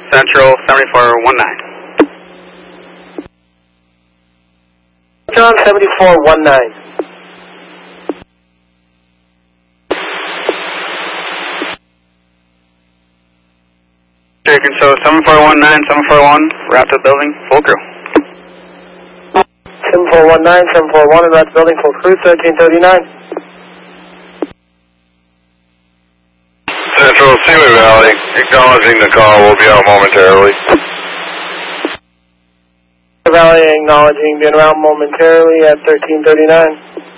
Central 7419. John 7419. Taken, so 7419, 741, route to the building, full crew. 7419, 741, route to the building, full crew, 1339. Central Simi Valley, acknowledging the call, will be out momentarily. Valley acknowledging being around momentarily at 1339.